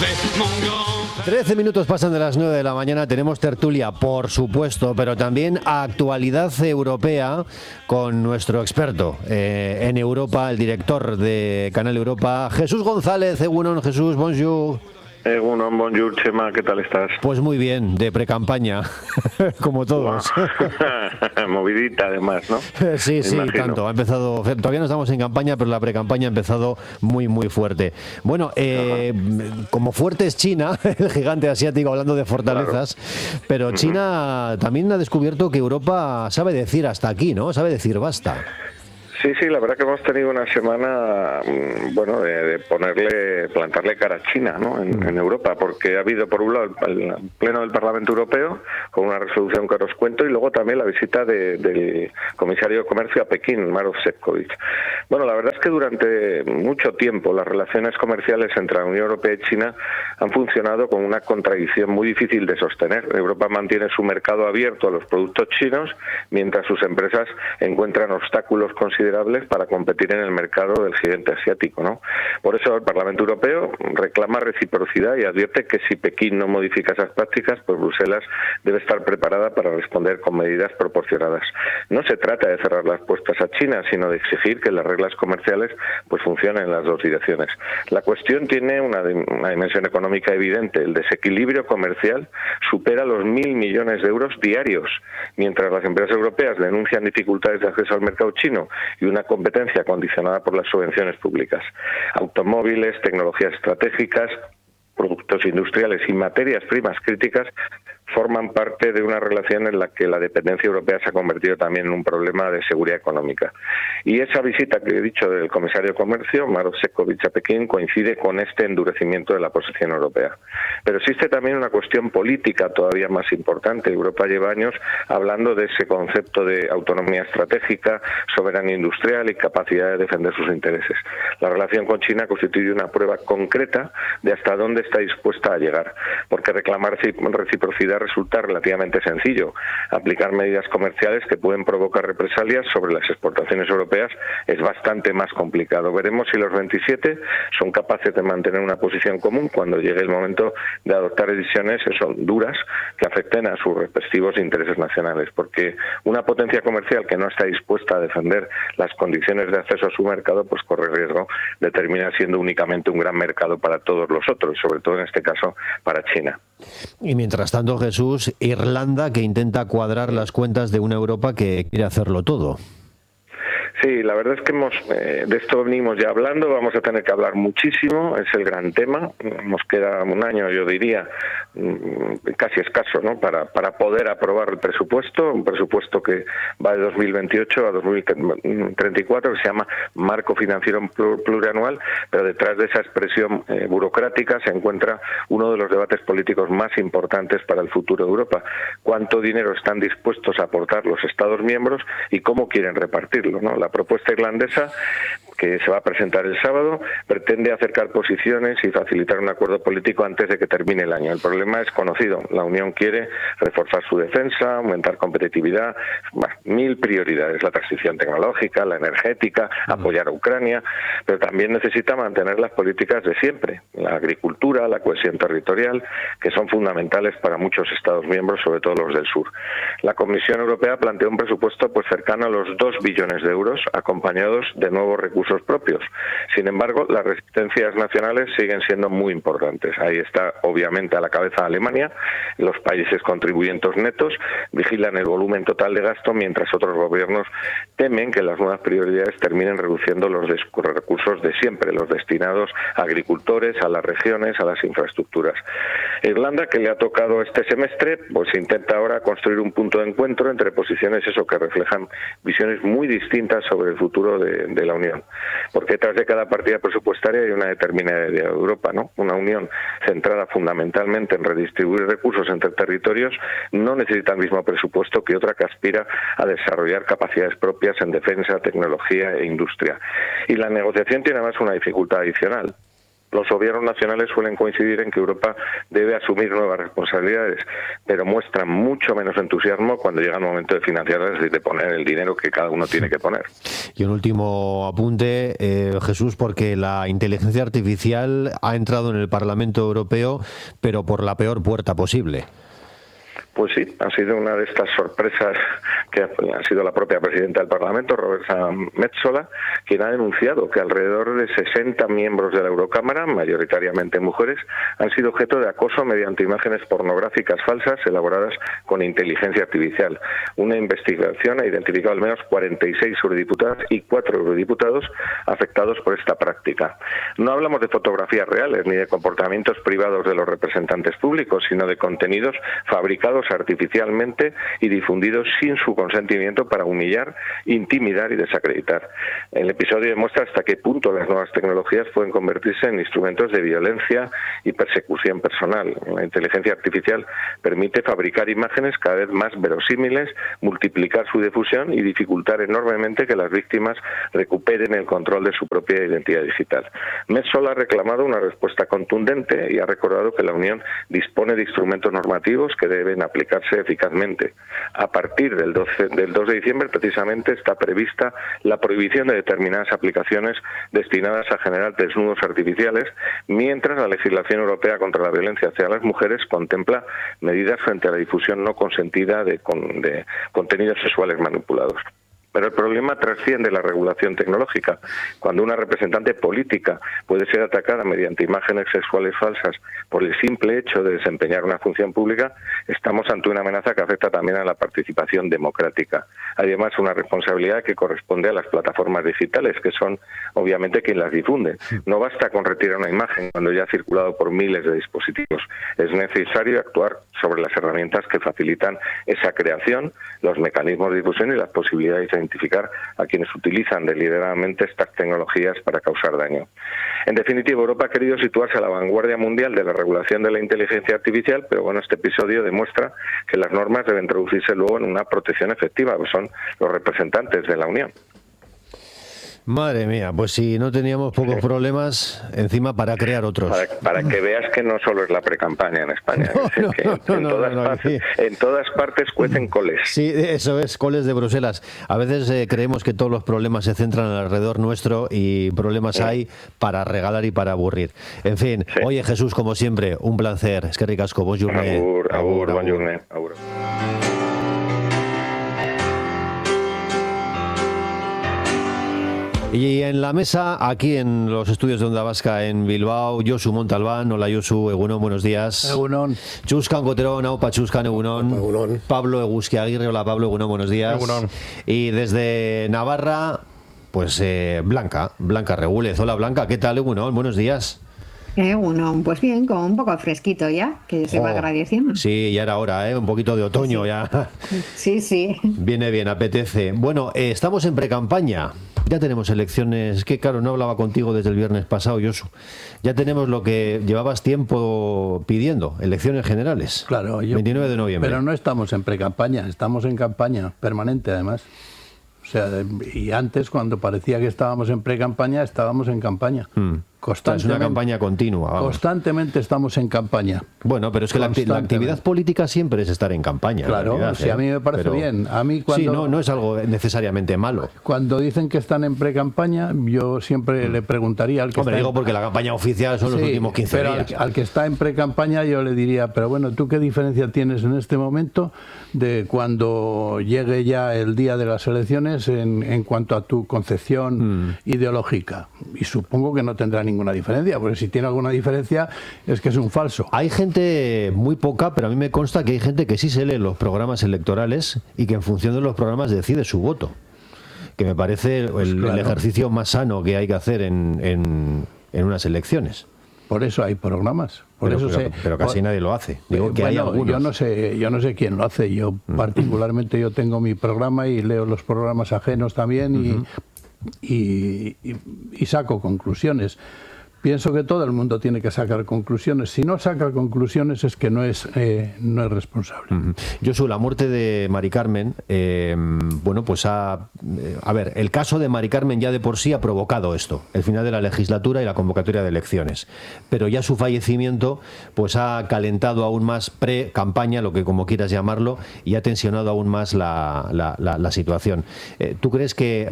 13 minutos pasan de las 9 de la mañana, tenemos tertulia, por supuesto, pero también actualidad europea con nuestro experto en Europa, el director de Canal Europa, Jesús González. Egunon, Jesús, bonjour. Egunon, bonjour, Chema, ¿qué tal estás? Pues muy bien, de precampaña, como todos. Movidita además, ¿no? Sí, tanto. Ha empezado, todavía no estamos en campaña, pero la precampaña ha empezado muy, muy fuerte. Bueno, como fuerte es China, el gigante asiático, hablando de fortalezas, claro. Pero China también ha descubierto que Europa sabe decir hasta aquí, ¿no? Sabe decir basta. Sí, la verdad que hemos tenido una semana, bueno, de plantarle cara a China, ¿no? En Europa, porque ha habido por un lado el pleno del Parlamento Europeo con una resolución que os cuento y luego también la visita del comisario de Comercio a Pekín, Maroš Šefčovič. Bueno, la verdad es que durante mucho tiempo las relaciones comerciales entre la Unión Europea y China han funcionado con una contradicción muy difícil de sostener. Europa mantiene su mercado abierto a los productos chinos, mientras sus empresas encuentran obstáculos considerables para competir en el mercado del gigante asiático, ¿no? Por eso el Parlamento Europeo reclama reciprocidad y advierte que si Pekín no modifica esas prácticas, pues Bruselas debe estar preparada para responder con medidas proporcionadas. No se trata de cerrar las puertas a China, sino de exigir que las reglas comerciales pues funcionen en las dos direcciones. La cuestión tiene una dimensión económica evidente. El desequilibrio comercial supera los 1.000 millones de euros diarios, mientras las empresas europeas denuncian dificultades de acceso al mercado chino y una competencia condicionada por las subvenciones públicas. Automóviles, tecnologías estratégicas, productos industriales y materias primas críticas forman parte de una relación en la que la dependencia europea se ha convertido también en un problema de seguridad económica. Y esa visita que he dicho del comisario de Comercio, Maroš Šefčovič, a Pekín, coincide con este endurecimiento de la posición europea. Pero existe también una cuestión política todavía más importante. Europa lleva años hablando de ese concepto de autonomía estratégica, soberanía industrial y capacidad de defender sus intereses. La relación con China constituye una prueba concreta de hasta dónde está dispuesta a llegar, porque reclamar reciprocidad resulta relativamente sencillo. Aplicar medidas comerciales que pueden provocar represalias sobre las exportaciones europeas es bastante más complicado. Veremos si los 27 son capaces de mantener una posición común cuando llegue el momento de adoptar decisiones duras que afecten a sus respectivos intereses nacionales, porque una potencia comercial que no está dispuesta a defender las condiciones de acceso a su mercado, pues corre riesgo de terminar siendo únicamente un gran mercado para todos los otros, sobre todo en este caso para China. Y mientras tanto, Jesús, Irlanda, que intenta cuadrar las cuentas de una Europa que quiere hacerlo todo. Sí, la verdad es que de esto venimos ya hablando, vamos a tener que hablar muchísimo, es el gran tema. Nos queda un año, yo diría, casi escaso, ¿no? Para poder aprobar el presupuesto, un presupuesto que va de 2028 a 2034, que se llama Marco Financiero Plurianual, pero detrás de esa expresión burocrática se encuentra uno de los debates políticos más importantes para el futuro de Europa. ¿Cuánto dinero están dispuestos a aportar los Estados miembros y cómo quieren repartirlo, ¿no? La propuesta irlandesa, que se va a presentar el sábado, pretende acercar posiciones y facilitar un acuerdo político antes de que termine el año. El problema es conocido. La Unión quiere reforzar su defensa, aumentar competitividad, 1000 prioridades: la transición tecnológica, la energética, apoyar a Ucrania, pero también necesita mantener las políticas de siempre, la agricultura, la cohesión territorial, que son fundamentales para muchos Estados miembros, sobre todo los del sur. La Comisión Europea planteó un presupuesto pues cercano a los 2 billones de euros, acompañados de nuevos recursos propios. Sin embargo, las resistencias nacionales siguen siendo muy importantes. Ahí está, obviamente, a la cabeza Alemania. Los países contribuyentes netos vigilan el volumen total de gasto, mientras otros gobiernos temen que las nuevas prioridades terminen reduciendo los recursos de siempre, los destinados a agricultores, a las regiones, a las infraestructuras. Irlanda, que le ha tocado este semestre, pues intenta ahora construir un punto de encuentro entre posiciones que reflejan visiones muy distintas sobre el futuro de la Unión. Porque detrás de cada partida presupuestaria hay una determinada idea de Europa, ¿no? Una Unión centrada fundamentalmente en redistribuir recursos entre territorios no necesita el mismo presupuesto que otra que aspira a desarrollar capacidades propias en defensa, tecnología e industria. Y la negociación tiene además una dificultad adicional. Los gobiernos nacionales suelen coincidir en que Europa debe asumir nuevas responsabilidades, pero muestran mucho menos entusiasmo cuando llega el momento de financiarlas y de poner el dinero que cada uno tiene que poner. Y un último apunte, Jesús, porque la inteligencia artificial ha entrado en el Parlamento Europeo, pero por la peor puerta posible. Pues sí, ha sido una de estas sorpresas que ha sido la propia presidenta del Parlamento, Roberta Metsola, quien ha denunciado que alrededor de 60 miembros de la Eurocámara, mayoritariamente mujeres, han sido objeto de acoso mediante imágenes pornográficas falsas elaboradas con inteligencia artificial. Una investigación ha identificado al menos 46 eurodiputadas y 4 eurodiputados afectados por esta práctica. No hablamos de fotografías reales ni de comportamientos privados de los representantes públicos, sino de contenidos fabricados artificialmente y difundidos sin su consentimiento para humillar, intimidar y desacreditar. El episodio demuestra hasta qué punto las nuevas tecnologías pueden convertirse en instrumentos de violencia y persecución personal. La inteligencia artificial permite fabricar imágenes cada vez más verosímiles, multiplicar su difusión y dificultar enormemente que las víctimas recuperen el control de su propia identidad digital. Metsola ha reclamado una respuesta contundente y ha recordado que la Unión dispone de instrumentos normativos que deben aplicarse eficazmente. A partir del 2 de diciembre, precisamente, está prevista la prohibición de determinadas aplicaciones destinadas a generar desnudos artificiales, mientras la legislación europea contra la violencia hacia las mujeres contempla medidas frente a la difusión no consentida de contenidos sexuales manipulados. Pero el problema trasciende la regulación tecnológica. Cuando una representante política puede ser atacada mediante imágenes sexuales falsas por el simple hecho de desempeñar una función pública, estamos ante una amenaza que afecta también a la participación democrática. Además, una responsabilidad que corresponde a las plataformas digitales, que son obviamente quienes las difunden. No basta con retirar una imagen cuando ya ha circulado por miles de dispositivos. Es necesario actuar sobre las herramientas que facilitan esa creación, los mecanismos de difusión y las posibilidades de identificar a quienes utilizan deliberadamente estas tecnologías para causar daño. En definitiva, Europa ha querido situarse a la vanguardia mundial de la regulación de la inteligencia artificial, pero bueno, este episodio demuestra que las normas deben traducirse luego en una protección efectiva, que son los representantes de la Unión. Madre mía, pues si no teníamos pocos problemas, encima para crear otros. Para que veas que no solo es la precampaña en España. En todas partes cuecen coles. Sí, eso es, coles de Bruselas. A veces creemos que todos los problemas se centran alrededor nuestro y problemas hay para regalar y para aburrir. En fin, oye Jesús, como siempre, un placer. Es que ricasco, bon journée. Agur, bon journée. Agur. Y en la mesa, aquí en los estudios de Onda Vasca en Bilbao, Josu Montalbán. Hola Josu, Egunon, buenos días. Egunon. Chuskan Coterón, Aupa Chuskan, Egunon. Egunon. Pablo Eguzquiaguirre, hola Pablo, Egunon, buenos días. Egunon. Y desde Navarra, pues Blanca Regúlez. Hola Blanca, ¿qué tal, Egunon? Buenos días. Uno, pues bien, con un poco fresquito ya, que se va agradeciendo. Sí, ya era hora, un poquito de otoño ya. Sí. Viene bien, apetece. Bueno, estamos en precampaña. Ya tenemos elecciones, que claro, no hablaba contigo desde el viernes pasado, Josu. Ya tenemos lo que llevabas tiempo pidiendo, elecciones generales. Claro, 29 de noviembre. Pero no estamos en precampaña, estamos en campaña permanente además. O sea, y antes, cuando parecía que estábamos en precampaña, estábamos en campaña. Es una campaña continua. Vamos. Constantemente estamos en campaña. Bueno, pero es que la actividad política siempre es estar en campaña. Claro, realidad, a mí me parece bien. A mí cuando, sí, no es algo necesariamente malo. Cuando dicen que están en precampaña, yo siempre le preguntaría al que Hombre, digo porque la campaña oficial son los últimos 15 días. Pero al que está en precampaña yo le diría, pero bueno, ¿tú qué diferencia tienes en este momento de cuando llegue ya el día de las elecciones en cuanto a tu concepción ideológica? Y supongo que no tendrá ninguna diferencia, porque si tiene alguna diferencia es que es un falso. Hay gente muy poca, pero a mí me consta que hay gente que sí se lee los programas electorales y que en función de los programas decide su voto, que me parece el ejercicio más sano que hay que hacer en unas elecciones. Por eso hay programas. Pero casi nadie lo hace. Digo que hay algunos. Yo no sé quién lo hace. Yo particularmente yo tengo mi programa y leo los programas ajenos también y saco conclusiones. pienso que todo el mundo tiene que sacar conclusiones. Si no saca conclusiones es que no es responsable. Josu, la muerte de Mari Carmen, bueno, pues a ver, el caso de Mari Carmen ya de por sí ha provocado esto, el final de la legislatura y la convocatoria de elecciones. Pero ya su fallecimiento pues ha calentado aún más pre-campaña, lo que como quieras llamarlo, y ha tensionado aún más la situación. ¿Tú crees que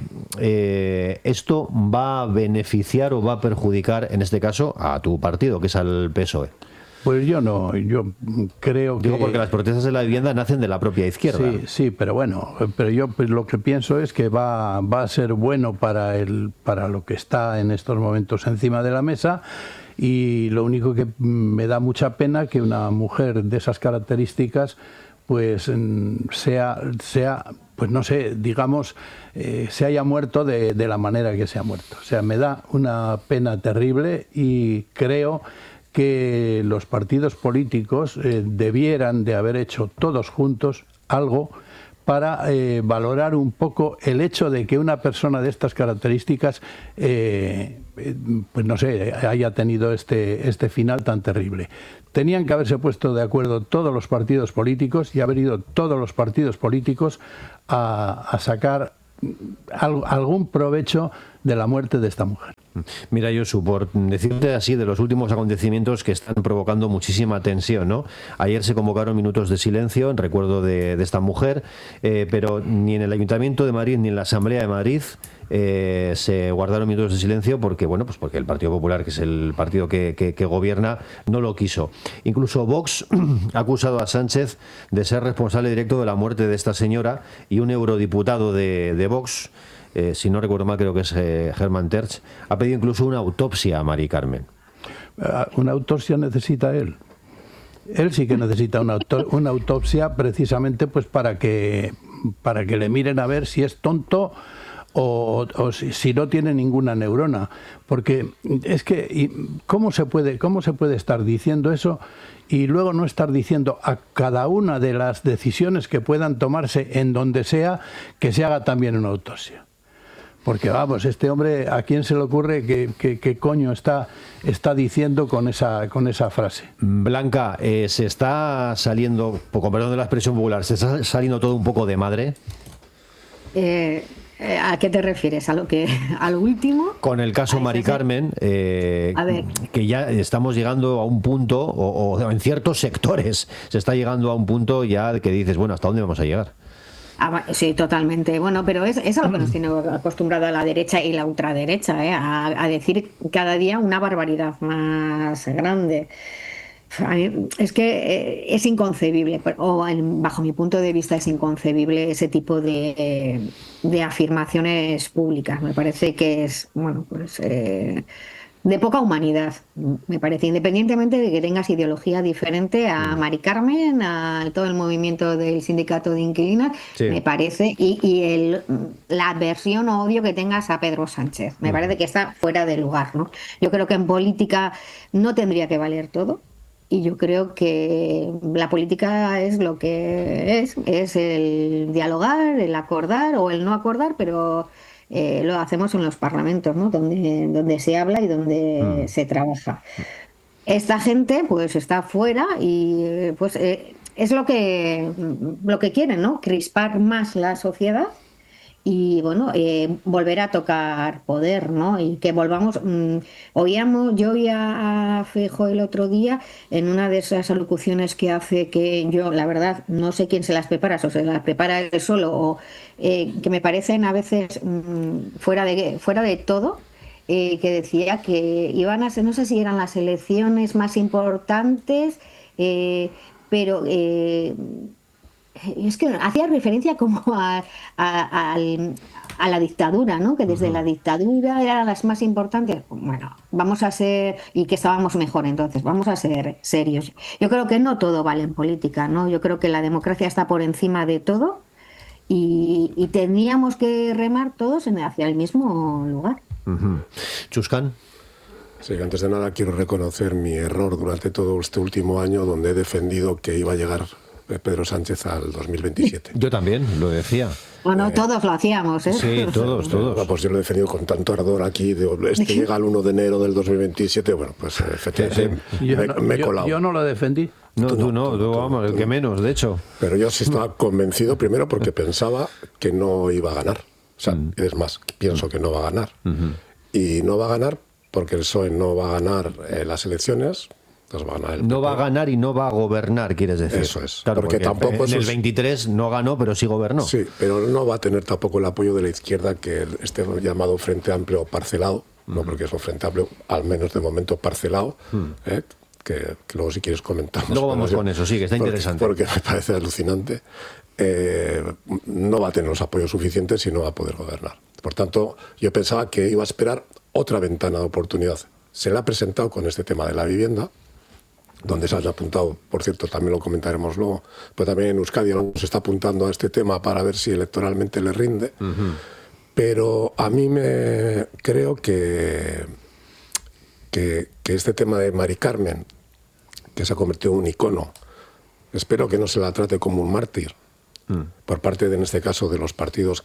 esto va a beneficiar o va a perjudicar, en este caso, a tu partido, que es al PSOE? Pues yo no, yo creo que... Digo porque las protestas de la vivienda nacen de la propia izquierda. Sí, pero bueno, pero yo pues, lo que pienso es que va a ser bueno para lo que está en estos momentos encima de la mesa, y lo único que me da mucha pena que una mujer de esas características pues sea pues no sé, digamos, se haya muerto de la manera que se ha muerto. O sea, me da una pena terrible, y creo que los partidos políticos debieran de haber hecho todos juntos algo para valorar un poco el hecho de que una persona de estas características pues no sé, haya tenido este final tan terrible. Tenían que haberse puesto de acuerdo todos los partidos políticos y haber ido todos los partidos políticos a sacar algún provecho de la muerte de esta mujer. Mira, Josu, por decirte así de los últimos acontecimientos que están provocando muchísima tensión, ¿no? Ayer se convocaron minutos de silencio en recuerdo de esta mujer, pero ni en el Ayuntamiento de Madrid ni en la Asamblea de Madrid se guardaron minutos de silencio porque, bueno, pues porque el Partido Popular, que es el partido que gobierna, no lo quiso. Incluso Vox ha acusado a Sánchez de ser responsable directo de la muerte de esta señora, y un eurodiputado de Vox, si no recuerdo mal, creo que es Hermann Tertsch, ha pedido incluso una autopsia a Mari Carmen. Una autopsia necesita él. Él sí que necesita una autopsia, precisamente pues para que le miren a ver si es tonto o si no tiene ninguna neurona. Porque es que ¿cómo se puede estar diciendo eso y luego no estar diciendo a cada una de las decisiones que puedan tomarse en donde sea que se haga también una autopsia? Porque vamos, este hombre, ¿a quién se le ocurre qué coño está diciendo con esa frase? Blanca, se está saliendo, con perdón de la expresión popular, ¿se está saliendo todo un poco de madre? ¿A qué te refieres? ¿A lo último? Con el caso Mari Carmen, que ya estamos llegando a un punto, o en ciertos sectores se está llegando a un punto ya que dices, bueno, ¿hasta dónde vamos a llegar? Sí, totalmente. Bueno, pero es a lo que nos tiene acostumbrado a la derecha y la ultraderecha, a decir cada día una barbaridad más grande. Es que es inconcebible, o bajo mi punto de vista es inconcebible ese tipo de afirmaciones públicas. Me parece que es, bueno, pues de poca humanidad, me parece, independientemente de que tengas ideología diferente a Mari Carmen, a todo el movimiento del sindicato de inquilinas, sí, me parece, y la aversión o odio que tengas a Pedro Sánchez, me parece que está fuera de lugar, ¿no? Yo creo que en política no tendría que valer todo, y yo creo que la política es lo que es el dialogar, el acordar o el no acordar, pero lo hacemos en los parlamentos, ¿no? Donde se habla y donde se trabaja. Esta gente pues está fuera y pues es lo que quieren, ¿no? Crispar más la sociedad y bueno, volver a tocar poder, ¿no? Y que volvamos. Yo oía a Feijóo el otro día en una de esas alocuciones que hace, que yo la verdad no sé quién se las prepara, o se las prepara él solo, o que me parecen a veces fuera de todo, que decía que iban a ser, no sé si eran las elecciones más importantes, pero es que hacía referencia como a la dictadura, ¿no? Que desde la dictadura eran las más importantes. Bueno, vamos a ser, y que estábamos mejor entonces, vamos a ser serios. Yo creo que no todo vale en política, ¿no? Yo creo que la democracia está por encima de todo y tendríamos que remar todos hacia el mismo lugar. Chuscan. Sí, antes de nada quiero reconocer mi error durante todo este último año, donde he defendido que iba a llegar Pedro Sánchez al 2027. Yo también, lo decía. Bueno, todos lo hacíamos, ¿eh? Sí, todos. Pues yo lo he defendido con tanto ardor aquí. Digo, llega el 1 de enero del 2027. Bueno, pues efectivamente me he colado. Yo no lo defendí. No, tú vamos, el que menos, de hecho. Pero yo sí estaba convencido, primero porque pensaba que no iba a ganar. O sea, es más, pienso que no va a ganar. Y no va a ganar porque el PSOE no va a ganar las elecciones. Va a ganar el no va a ganar y no va a gobernar, quieres decir. Eso es. Claro, porque tampoco en el 23 no ganó, pero sí gobernó. Sí, pero no va a tener tampoco el apoyo de la izquierda, que este llamado Frente Amplio parcelado, no porque es un Frente Amplio, al menos de momento parcelado, que luego si quieres comentamos. Luego vamos con eso, sí, que está interesante. Porque me parece alucinante. No va a tener los apoyos suficientes y no va a poder gobernar. Por tanto, yo pensaba que iba a esperar otra ventana de oportunidad. Se la ha presentado con este tema de la vivienda, donde se han apuntado, por cierto, también lo comentaremos luego, pero también en Euskadi se está apuntando a este tema para ver si electoralmente le rinde. Pero a mí creo que este tema de Mari Carmen, que se ha convertido en un icono, espero que no se la trate como un mártir, por parte, en este caso, de los partidos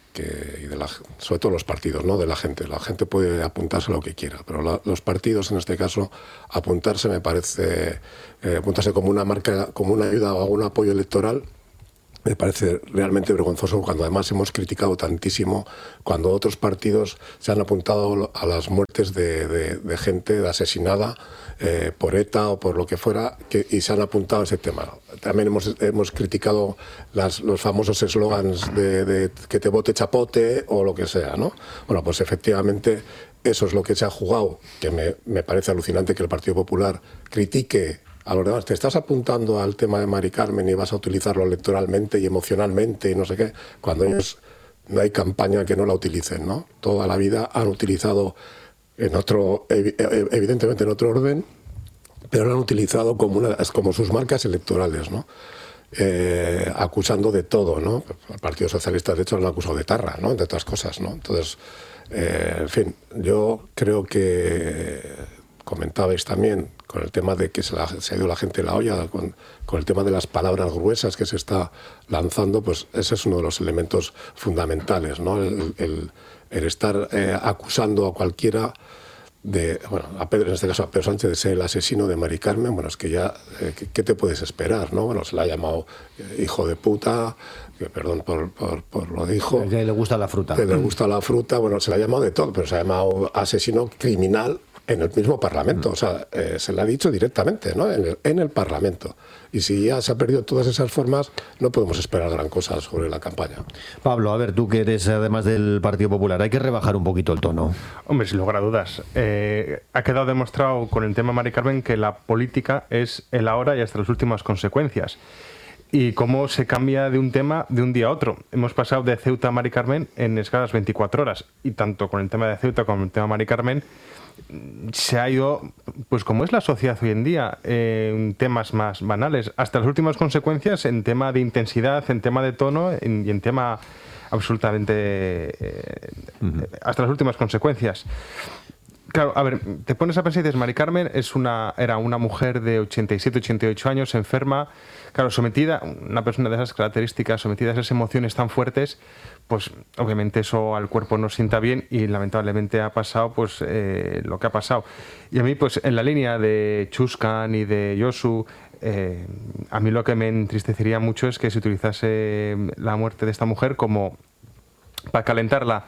sobre todo los partidos, no de la gente. La gente puede apuntarse a lo que quiera, pero los partidos, en este caso, apuntarse me parece, apuntarse como una marca, como una ayuda o algún apoyo electoral, me parece realmente vergonzoso, cuando además hemos criticado tantísimo cuando otros partidos se han apuntado a las muertes de gente asesinada por ETA o por lo que fuera, y se han apuntado a ese tema. También hemos criticado los famosos eslogans de que te vote chapote o lo que sea, ¿no? Bueno, pues efectivamente eso es lo que se ha jugado, que me parece alucinante que el Partido Popular critique a los demás. Te estás apuntando al tema de Mari Carmen y vas a utilizarlo electoralmente y emocionalmente y no sé qué, cuando ellos no hay campaña que no la utilicen, ¿no? Toda la vida han utilizado evidentemente en otro orden, pero lo han utilizado como sus marcas electorales, ¿no? Acusando de todo, ¿no? El Partido Socialista, de hecho, lo han acusado de tarra, ¿no? Entre otras cosas, ¿no? Entonces, en fin, yo creo que comentabais también con el tema de que se ha ido la gente la olla, con el tema de las palabras gruesas que se está lanzando, pues ese es uno de los elementos fundamentales, ¿no? El estar acusando a cualquiera a Pedro, en este caso a Pedro Sánchez, de ser el asesino de Mari Carmen. Bueno, es que ya, ¿qué te puedes esperar, no? Bueno, se le ha llamado hijo de puta, perdón por lo de hijo. Que le gusta la fruta. Que le gusta la fruta, bueno, se le ha llamado de todo, pero se le ha llamado asesino criminal en el mismo Parlamento. O sea, se le ha dicho directamente, ¿no? En el Parlamento. Y si ya se ha perdido todas esas formas, no podemos esperar gran cosa sobre la campaña. Pablo, a ver, tú que eres además del Partido Popular, hay que rebajar un poquito el tono. Hombre, sin lugar a dudas. Ha quedado demostrado con el tema Mari Carmen que la política es el ahora y hasta las últimas consecuencias. Y cómo se cambia de un tema de un día a otro. Hemos pasado de Ceuta a Mari Carmen en escalas 24 horas. Y tanto con el tema de Ceuta como con el tema Mari Carmen se ha ido, pues como es la sociedad hoy en día, en temas más banales, hasta las últimas consecuencias, en tema de intensidad, en tema de tono y en tema absolutamente hasta las últimas consecuencias. Claro, a ver, te pones a pensar y dices, Mari Carmen era una mujer de 87, 88 años, enferma, claro, sometida, una persona de esas características, sometida a esas emociones tan fuertes, pues obviamente eso al cuerpo no sienta bien y lamentablemente ha pasado pues lo que ha pasado. Y a mí, pues en la línea de Chuscan y de Josu, a mí lo que me entristecería mucho es que se utilizase la muerte de esta mujer como para calentarla.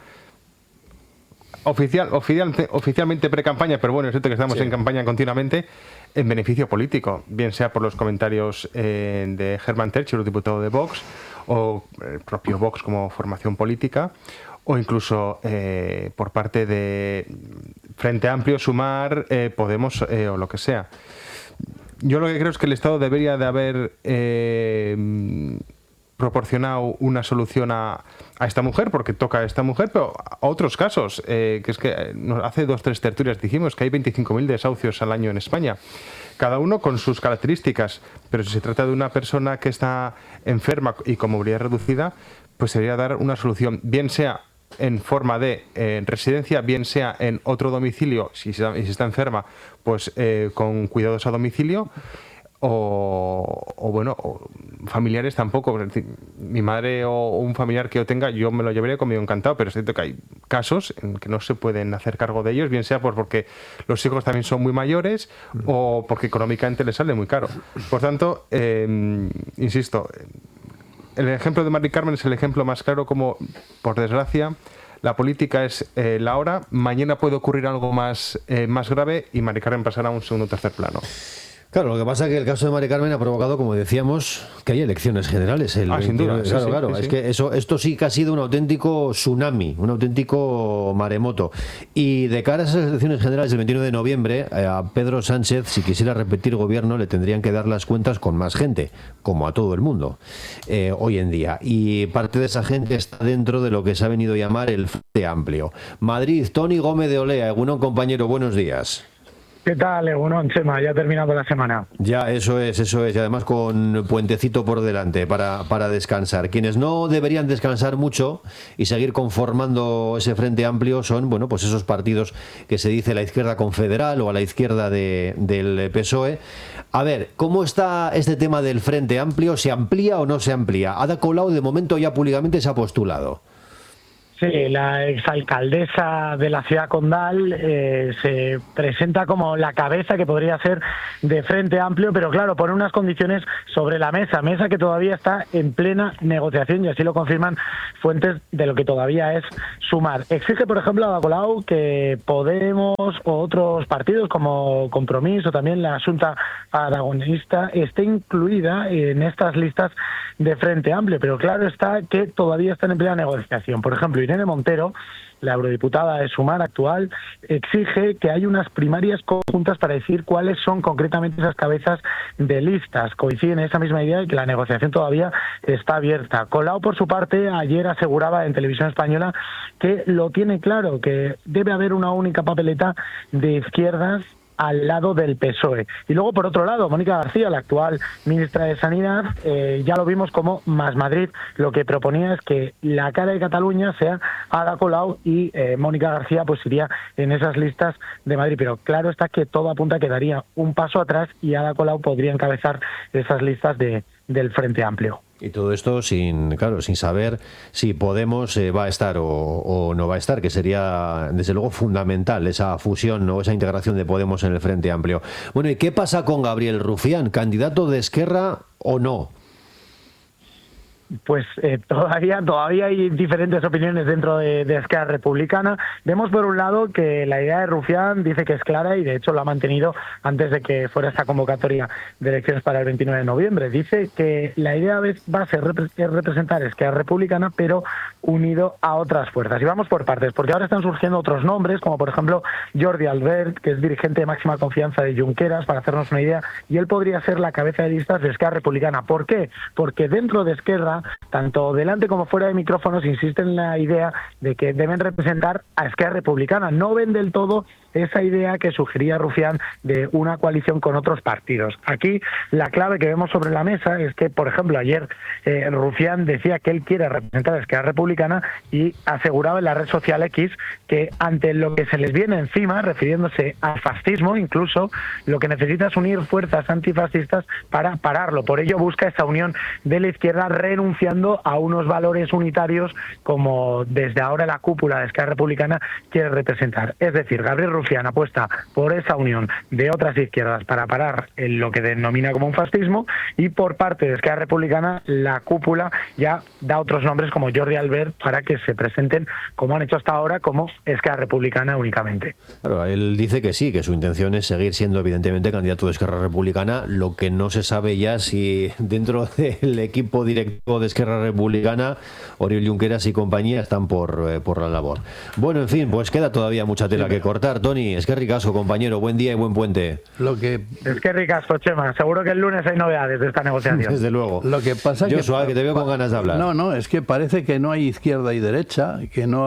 Oficialmente pre-campaña, pero bueno, es cierto que estamos en campaña continuamente, en beneficio político, bien sea por los comentarios de Hermann Tertsch, el diputado de Vox, o el propio Vox como formación política, o incluso por parte de Frente Amplio, Sumar, Podemos o lo que sea. Yo lo que creo es que el Estado debería de haber proporcionado una solución a esta mujer, porque toca a esta mujer, pero a otros casos, que es que hace 2 o 3 tertulias dijimos que hay 25.000 desahucios al año en España, cada uno con sus características, pero si se trata de una persona que está enferma y con movilidad reducida, pues se debería dar una solución, bien sea en forma de residencia, bien sea en otro domicilio, si está enferma, pues con cuidados a domicilio, o familiares tampoco. Es decir, mi madre o un familiar que yo tenga, yo me lo llevaría conmigo encantado, pero es cierto que hay casos en que no se pueden hacer cargo de ellos, bien sea porque los hijos también son muy mayores o porque económicamente les sale muy caro. Por tanto, insisto, el ejemplo de Mari Carmen es el ejemplo más claro como, por desgracia, la política es la hora, mañana puede ocurrir algo más grave y Mari Carmen pasará a un segundo o tercer plano. Claro, lo que pasa es que el caso de Mari Carmen ha provocado, como decíamos, que hay elecciones generales. Sin duda. Claro. Es que esto sí que ha sido un auténtico tsunami, un auténtico maremoto. Y de cara a esas elecciones generales del 21 de noviembre, a Pedro Sánchez, si quisiera repetir gobierno, le tendrían que dar las cuentas con más gente, como a todo el mundo hoy en día. Y parte de esa gente está dentro de lo que se ha venido a llamar el Frente Amplio. Madrid, Tony Gómez de Olea, Egunon, compañero, buenos días. ¿Qué tal, Egunon, Chema? Ya ha terminado la semana. Ya, eso es, y además con puentecito por delante para descansar. Quienes no deberían descansar mucho y seguir conformando ese Frente Amplio son, bueno, pues esos partidos que se dice la izquierda confederal o a la izquierda del PSOE. A ver, ¿cómo está este tema del Frente Amplio? ¿Se amplía o no se amplía? Ada Colau de momento ya públicamente se ha postulado. Sí, la exalcaldesa de la ciudad condal se presenta como la cabeza que podría ser de Frente Amplio, pero claro, pone unas condiciones sobre la mesa que todavía está en plena negociación y así lo confirman fuentes de lo que todavía es Sumar. Exige, por ejemplo, a Ada Colau que Podemos o otros partidos como Compromís o también la Xunta Aragonista esté incluida en estas listas de Frente Amplio, pero claro está que todavía están en plena negociación. Por ejemplo, Irene Montero, la eurodiputada de Sumar actual, exige que haya unas primarias conjuntas para decir cuáles son concretamente esas cabezas de listas. Coincide en esa misma idea de que la negociación todavía está abierta. Colau, por su parte, ayer aseguraba en Televisión Española que lo tiene claro, que debe haber una única papeleta de izquierdas al lado del PSOE. Y luego, por otro lado, Mónica García, la actual ministra de Sanidad, ya lo vimos como Más Madrid lo que proponía es que la cara de Cataluña sea Ada Colau y Mónica García pues iría en esas listas de Madrid. Pero claro está que todo apunta a que daría un paso atrás y Ada Colau podría encabezar esas listas del Frente Amplio. Y todo esto sin saber si Podemos va a estar o no va a estar, que sería desde luego fundamental esa fusión o esa integración de Podemos en el Frente Amplio. Bueno, ¿y qué pasa con Gabriel Rufián, candidato de Esquerra o no? Pues todavía hay diferentes opiniones dentro de Esquerra Republicana. Vemos por un lado que la idea de Rufián dice que es clara y de hecho lo ha mantenido antes de que fuera esta convocatoria de elecciones para el 29 de noviembre. Dice que la idea va a ser representar Esquerra Republicana pero unido a otras fuerzas. Y vamos por partes, porque ahora están surgiendo otros nombres, como por ejemplo Jordi Albert, que es dirigente de máxima confianza de Junqueras, para hacernos una idea, y él podría ser la cabeza de listas de Esquerra Republicana. ¿Por qué? Porque dentro de Esquerra, tanto delante como fuera de micrófonos, insisten en la idea de que deben representar a Esquerra Republicana. No ven del todo esa idea que sugería Rufián de una coalición con otros partidos. Aquí la clave que vemos sobre la mesa es que, por ejemplo, ayer Rufián decía que él quiere representar a Esquerra Republicana y aseguraba en la red social X que ante lo que se les viene encima, refiriéndose al fascismo, incluso lo que necesita es unir fuerzas antifascistas para pararlo. Por ello busca esa unión de la izquierda, renunciando a unos valores unitarios como desde ahora la cúpula de Esquerra Republicana quiere representar. Es decir, Gabriel Rufián apuesta por esa unión de otras izquierdas para parar lo que denomina como un fascismo, y por parte de Esquerra Republicana la cúpula ya da otros nombres como Jordi Albert para que se presenten, como han hecho hasta ahora, como Esquerra Republicana únicamente. Claro, él dice que sí, que su intención es seguir siendo evidentemente candidato de Esquerra Republicana. Lo que no se sabe ya si dentro del equipo directivo de Esquerra Republicana Oriol Junqueras y compañía están por la labor. Bueno, en fin, pues queda todavía mucha tela que cortar. Tony, es que ricasco, compañero, buen día y buen puente. Es que ricasco, Chema, seguro que el lunes hay novedades de esta negociación. Desde luego. Lo que pasa Joshua, que te veo con ganas de hablar. No, es que parece que no hay izquierda y derecha, que no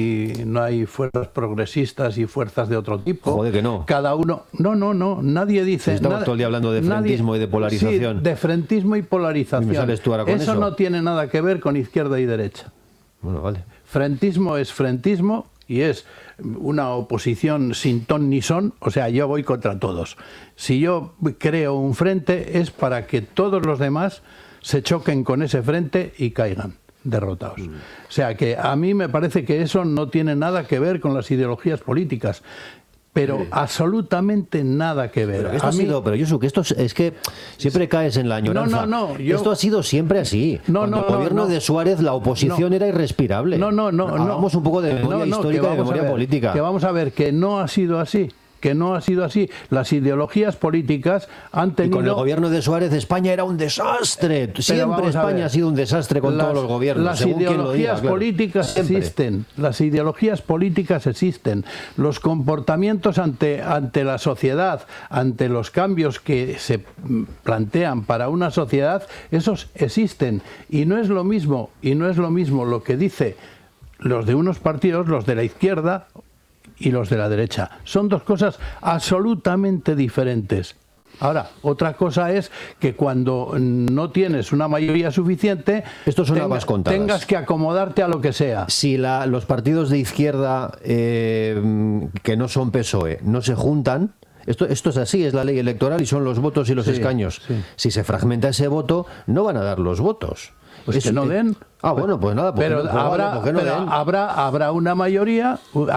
hay fuerzas progresistas y fuerzas de otro tipo. Joder, que no. Cada uno... No, nadie dice... Estamos todo el día hablando de frentismo y de polarización. Sí, de frentismo y polarización. ¿Y me sales tú ahora con eso? No tiene nada que ver con izquierda y derecha. Bueno, vale. Frentismo es frentismo y es una oposición sin ton ni son, o sea, yo voy contra todos. Si yo creo un frente es para que todos los demás se choquen con ese frente y caigan derrotados. O sea, que a mí me parece que eso no tiene nada que ver con las ideologías políticas. Pero absolutamente nada que ver. Pero esto ha sido, pero Josu, que esto es que siempre caes en la añoranza. Esto ha sido siempre así. Cuando el gobierno de Suárez, la oposición era irrespirable. Hagamos un poco de memoria histórica y de memoria política. Que vamos a ver que no ha sido así. Que no ha sido así. Las ideologías políticas han tenido... Y con el gobierno de Suárez, España era un desastre. Siempre España ha sido un desastre con todos los gobiernos. Las ideologías políticas existen. Las ideologías políticas existen. Los comportamientos ante la sociedad, ante los cambios que se plantean para una sociedad, esos existen. Y no es lo mismo lo que dice los de unos partidos, los de la izquierda y los de la derecha. Son dos cosas absolutamente diferentes. Ahora, otra cosa es que cuando no tienes una mayoría suficiente, tengas que acomodarte a lo que sea. Si los partidos de izquierda que no son PSOE no se juntan, esto es así, es la ley electoral y son los votos y los escaños. Sí. Si se fragmenta ese voto, no van a dar los votos. Pues que no den. Bueno, pues nada, pero habrá una mayoría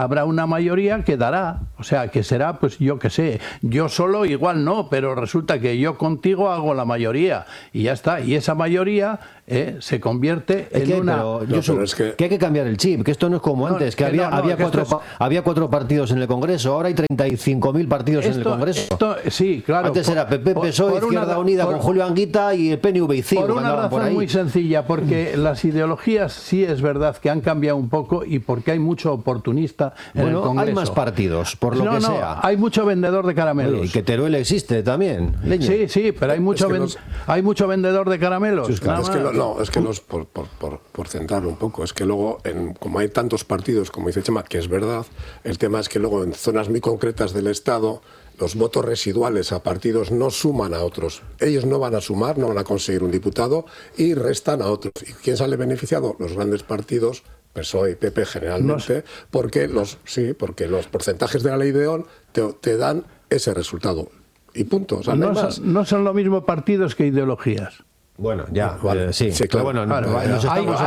que dará, o sea, que será, pues yo que sé, yo solo igual no, pero resulta que yo contigo hago la mayoría y ya está, y esa mayoría se convierte en una... que hay que cambiar el chip, que esto no es como antes, que había 4 partidos en el Congreso, ahora hay 35.000 partidos en el Congreso. Sí, claro. Antes era PP, PSOE, Izquierda Unida con Julio Anguita y el PNV y CIU. Por una razón muy sencilla, porque las ideologías sí es verdad que han cambiado un poco y porque hay mucho oportunista en el Congreso. Hay más partidos, por lo que sea. Hay mucho vendedor de caramelos. Oye, y que Teruel existe también. Leño. Sí, pero hay mucho vendedor de caramelos. Es que por centrarlo un poco, es que luego, como hay tantos partidos, como dice Chema, que es verdad, el tema es que luego en zonas muy concretas del Estado los votos residuales a partidos no suman a otros. Ellos no van a sumar, no van a conseguir un diputado y restan a otros. ¿Y quién sale beneficiado? Los grandes partidos, PSOE y PP generalmente, porque los porcentajes de la ley de Ohl te dan ese resultado. Y punto. O sea, no son lo mismo partidos que ideologías. Bueno, ya, sí, claro. Pero bueno,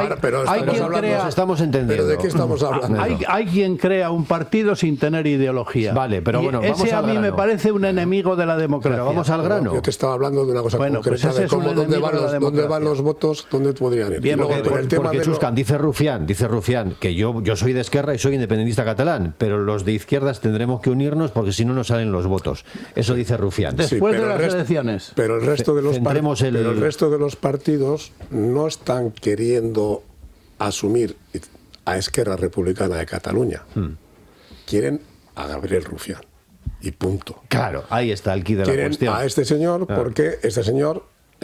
nos estamos entendiendo. ¿Pero de qué estamos hablando? Hay quien crea un partido sin tener ideología. Vale, pero bueno, vamos ese a mí me parece un enemigo de la democracia. Pero vamos al grano. Yo te estaba hablando de una cosa concreta, de cómo dónde van los votos, dónde podrían ir. Bien, porque Chuscan, dice Rufián, que yo soy de Esquerra y soy independentista catalán, pero los de izquierdas tendremos que unirnos porque si no nos salen los votos. Eso dice Rufián. Después de las elecciones. Pero el resto de los partidos no están queriendo asumir a Esquerra Republicana de Cataluña. Quieren a Gabriel Rufián. Y punto. Claro, ahí está el quid de la cuestión. A este señor, porque este señor,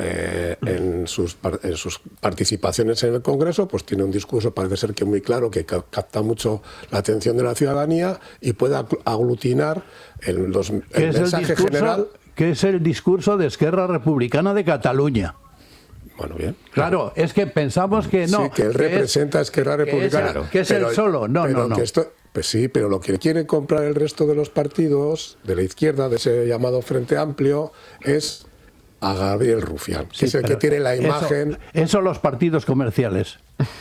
en sus participaciones en el Congreso, pues tiene un discurso, parece ser que muy claro, que capta mucho la atención de la ciudadanía y puede aglutinar el mensaje general. Que es el discurso de Esquerra Republicana de Cataluña. Bueno, bien. Claro, es que pensamos que no. Sí, que él representa a Esquerra Republicana. Que es el solo. No. Pues sí, pero lo que quiere comprar el resto de los partidos de la izquierda, de ese llamado Frente Amplio, es a Gabriel Rufián, que es el que tiene la imagen... Eso los partidos comerciales.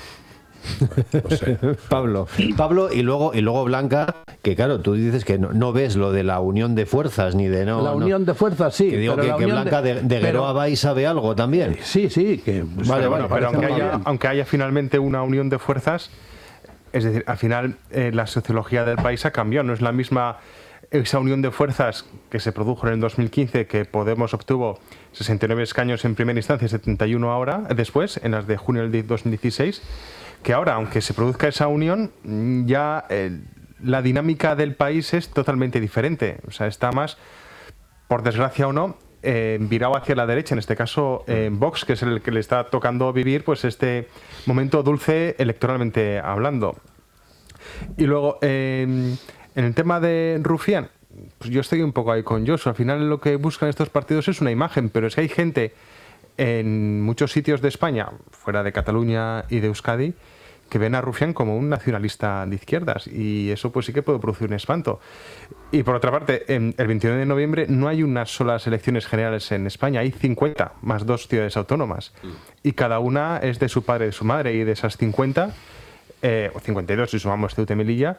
No sé. Pablo y luego Blanca, que claro, tú dices que no ves lo de la unión de fuerzas ni de la unión de fuerzas, sí, que digo pero que Blanca de Gueroa va y sabe algo también. Sí, que pero aunque haya finalmente una unión de fuerzas, es decir, al final la sociología del país ha cambiado, no es la misma esa unión de fuerzas que se produjo en el 2015, que Podemos obtuvo 69 escaños en primera instancia y 71 ahora, después, en las de junio del 2016, que ahora, aunque se produzca esa unión, ya la dinámica del país es totalmente diferente. O sea, está más, por desgracia o no, virado hacia la derecha, en este caso Vox, que es el que le está tocando vivir pues este momento dulce electoralmente hablando. Y luego, en el tema de Rufián, pues yo estoy un poco ahí con Josu. Al final lo que buscan estos partidos es una imagen, pero es que hay gente en muchos sitios de España, fuera de Cataluña y de Euskadi, que ven a Rufián como un nacionalista de izquierdas, y eso pues sí que puede producir un espanto. Y por otra parte, el 29 de noviembre no hay unas solas elecciones generales en España, hay 50 más 2 ciudades autónomas, y cada una es de su padre y de su madre, y de esas 50, o 52 si sumamos Ceuta y Melilla,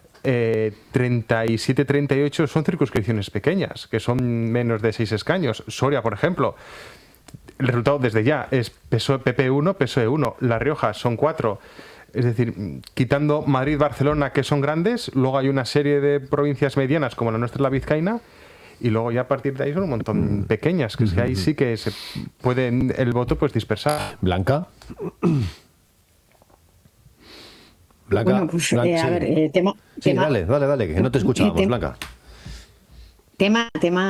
37-38 son circunscripciones pequeñas, que son menos de 6 escaños. Soria, por ejemplo, el resultado desde ya es PSOE, PP 1, PSOE 1. La Rioja son 4. Es decir, quitando Madrid, Barcelona, que son grandes, luego hay una serie de provincias medianas, como la nuestra, la vizcaína, y luego ya a partir de ahí son un montón pequeñas, que es que ahí sí que se puede el voto pues dispersar. Blanca. Bueno, pues Blanca, a sí. ver, Sí, dale, que no te escuchábamos, Blanca. Tema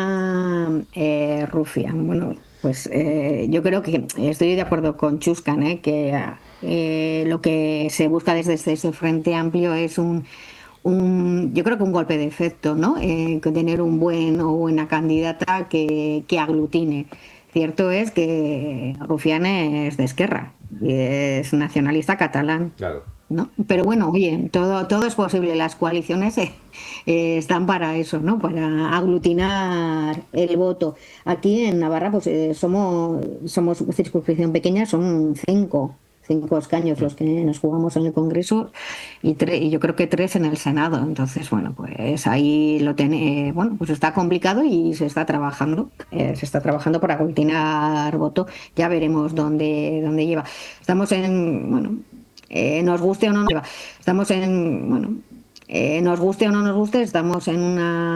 Rufián. Bueno, pues yo creo que estoy de acuerdo con Chuscan, que lo que se busca desde ese Frente Amplio es yo creo que un golpe de efecto, ¿no? Tener un buen o buena candidata que aglutine. Cierto es que Rufián es de Esquerra y es nacionalista catalán. Claro. ¿No? Pero bueno, oye, todo es posible. Las coaliciones están para eso, ¿no? Para aglutinar el voto. Aquí en Navarra, pues somos circunscripción pequeña, son 5 escaños los que nos jugamos en el Congreso y yo creo que 3 en el Senado. Entonces, bueno, pues ahí bueno, pues está complicado y se está trabajando para aglutinar voto. Ya veremos dónde lleva. Estamos nos guste o no nos guste o no nos guste, estamos en